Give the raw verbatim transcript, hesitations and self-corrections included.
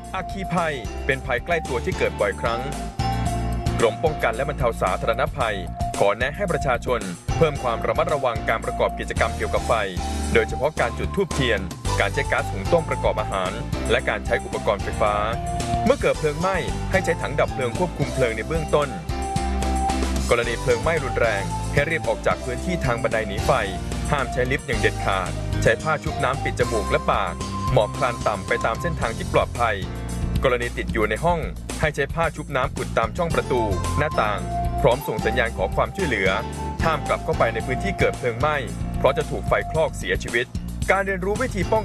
อัคคีภัยเป็นภัยใกล้ตัวที่เกิดบ่อยครั้งกรมป้องกันและบรรเทาสาธารณภัยขอแนะให้ประชาชนเพิ่มความระมัดระวังการประกอบกิจกรรมเกี่ยวกับไฟโดยเฉพาะการจุดธูปเทียนการใช้ก๊าซหุงต้มประกอบอาหารและการใช้อุปกรณ์ไฟฟ้าเมื่อเกิดเพลิงไหม้ให้ใช้ถังดับเพลิงควบคุมเพลิงในเบื้องต้นกรณีเพลิงไหม้รุนแรงให้รีบออกจากพื้นที่ทางบันไดหนีไฟห้ามใช้ลิฟต์อย่างเด็ดขาดใช้ผ้าชุบน้ำปิดจมูกและปากหมอบคลานต่ำไปตามเส้นทางที่ปลอดภัยกรณีติดอยู่ในห้องให้ใช้ผ้าชุบน้ำอุดตามช่องประตูหน้าต่างพร้อมส่งสัญญาณขอความช่วยเหลือห้ามกลับเข้าไปในพื้นที่เกิดเพลิงไหม้เพราะจะถูกไฟคลอกเสียชีวิตการเรียนรู้วิธีป้อง